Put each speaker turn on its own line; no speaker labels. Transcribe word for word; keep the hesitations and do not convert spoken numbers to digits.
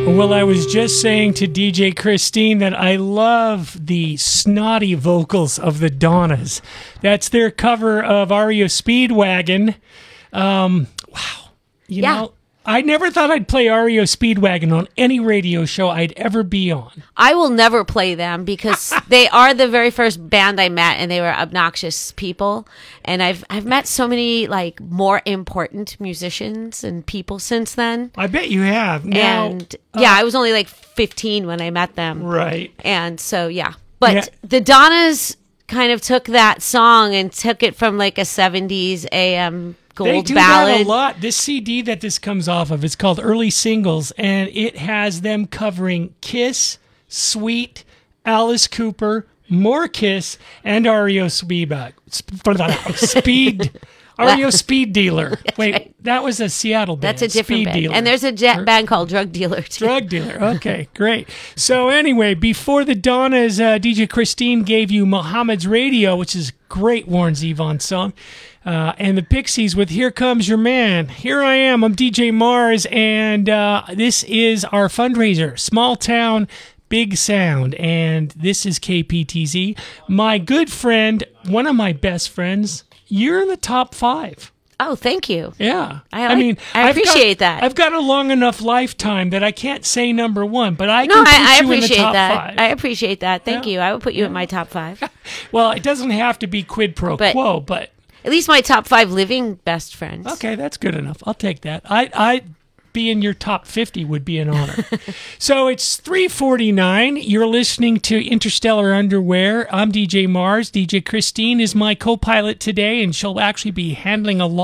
Well, I was just saying to D J Christine that I love the snotty vocals of the Donnas. That's their cover of R E O Speedwagon. Um, wow. You
yeah.
know, I never thought I'd play R E O Speedwagon on any radio show I'd ever be on.
I will never play them because they are the very first band I met, and they were obnoxious people. And I've I've met so many like more important musicians and people since then.
I bet you have. Now,
and yeah, uh, I was only like fifteen when I met them.
Right.
And so yeah, but
Yeah.
the Donnas kind of took that song and took it from like a seventies A M gold
They do
ballad.
that a lot. This C D that this comes off of is called Early Singles, and it has them covering Kiss, Sweet, Alice Cooper, more Kiss, and R E O Speedbag. Speed. R E O Speed Dealer. Wait,
right.
that was a Seattle band.
That's a different
Speed
band.
Dealer.
And there's a jet band called Drug Dealer too.
Drug Dealer. Okay, great. So anyway, before the Donnas, uh, D J Christine gave you Muhammad's Radio, which is a great Warren Zevon song. Uh, and the Pixies with Here Comes Your Man. Here I am. I'm D J Mars, and uh, this is our fundraiser, Small Town, Big Sound. And this is K P T Z. My good friend, one of my best friends, you're in the top five.
Oh, thank you.
Yeah.
I, like,
mean,
I
I've
appreciate
got,
that.
I've got a long enough lifetime that I can't say number one, but I
no,
can put
I, I
you in the
appreciate
top
that.
five.
I appreciate that. Thank
Yeah.
you. I would put you in my top five.
Well, it doesn't have to be quid pro
But-
quo, but
At least my top five living best friends.
okay, that's good enough. I'll take that. I I be in your top fifty would be an honor. So it's three forty-nine. You're listening to Interstellar Underwear. I'm D J Mars. D J Christine is my co-pilot today, and she'll actually be handling a lot